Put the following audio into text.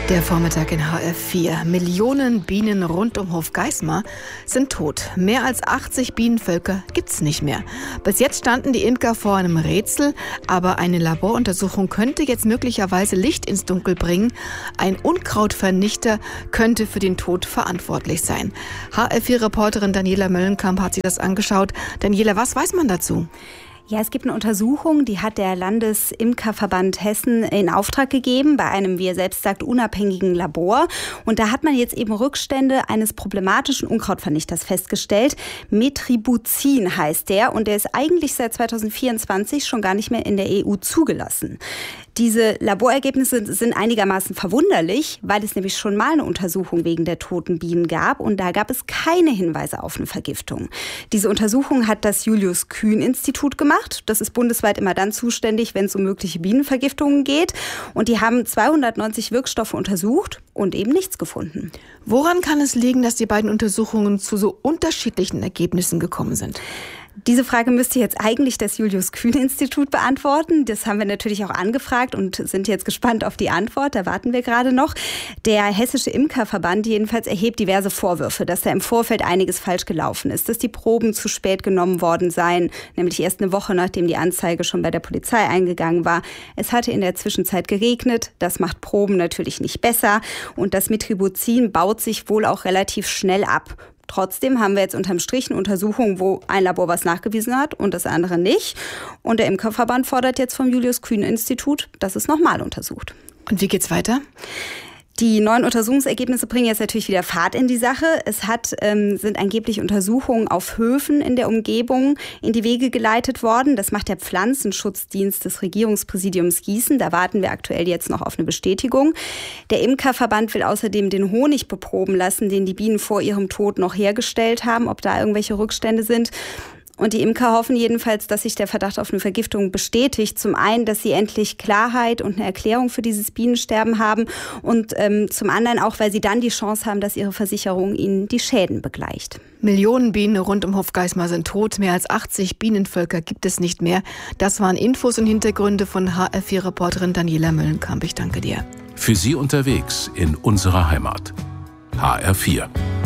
Der Vormittag in HR4. Millionen Bienen rund um Hofgeismar sind tot. Mehr als 80 Bienenvölker gibt's nicht mehr. Bis jetzt standen die Imker vor einem Rätsel, aber eine Laboruntersuchung könnte jetzt möglicherweise Licht ins Dunkel bringen. Ein Unkrautvernichter könnte für den Tod verantwortlich sein. HR4-Reporterin Daniela Möllenkamp hat sich das angeschaut. Daniela, was weiß man dazu? Ja, es gibt eine Untersuchung, die hat der Landesimkerverband Hessen in Auftrag gegeben bei einem, wie er selbst sagt, unabhängigen Labor. Und da hat man jetzt eben Rückstände eines problematischen Unkrautvernichters festgestellt. Metribuzin heißt der und der ist eigentlich seit 2024 schon gar nicht mehr in der EU zugelassen. Diese Laborergebnisse sind einigermaßen verwunderlich, weil es nämlich schon mal eine Untersuchung wegen der toten Bienen gab und da gab es keine Hinweise auf eine Vergiftung. Diese Untersuchung hat das Julius-Kühn-Institut gemacht. Das ist bundesweit immer dann zuständig, wenn es um mögliche Bienenvergiftungen geht. Und die haben 290 Wirkstoffe untersucht und eben nichts gefunden. Woran kann es liegen, dass die beiden Untersuchungen zu so unterschiedlichen Ergebnissen gekommen sind? Diese Frage müsste jetzt eigentlich das Julius-Kühn-Institut beantworten. Das haben wir natürlich auch angefragt und sind jetzt gespannt auf die Antwort. Da warten wir gerade noch. Der Hessische Imkerverband jedenfalls erhebt diverse Vorwürfe, dass da im Vorfeld einiges falsch gelaufen ist, dass die Proben zu spät genommen worden seien, nämlich erst eine Woche, nachdem die Anzeige schon bei der Polizei eingegangen war. Es hatte in der Zwischenzeit geregnet. Das macht Proben natürlich nicht besser. Und das Metribuzin baut sich wohl auch relativ schnell ab. Trotzdem haben wir jetzt unterm Strich eine Untersuchung, wo ein Labor was nachgewiesen hat und das andere nicht. Und der Imkerverband fordert jetzt vom Julius-Kühn-Institut, dass es nochmal untersucht. Und wie geht's weiter? Die neuen Untersuchungsergebnisse bringen jetzt natürlich wieder Fahrt in die Sache. Sind angeblich Untersuchungen auf Höfen in der Umgebung in die Wege geleitet worden. Das macht der Pflanzenschutzdienst des Regierungspräsidiums Gießen. Da warten wir aktuell jetzt noch auf eine Bestätigung. Der Imkerverband will außerdem den Honig beproben lassen, den die Bienen vor ihrem Tod noch hergestellt haben, ob da irgendwelche Rückstände sind. Und die Imker hoffen jedenfalls, dass sich der Verdacht auf eine Vergiftung bestätigt. Zum einen, dass sie endlich Klarheit und eine Erklärung für dieses Bienensterben haben und zum anderen auch, weil sie dann die Chance haben, dass ihre Versicherung ihnen die Schäden begleicht. Millionen Bienen rund um Hofgeismar sind tot. Mehr als 80 Bienenvölker gibt es nicht mehr. Das waren Infos und Hintergründe von HR4-Reporterin Daniela Möllenkamp. Ich danke dir. Für Sie unterwegs in unserer Heimat. HR4.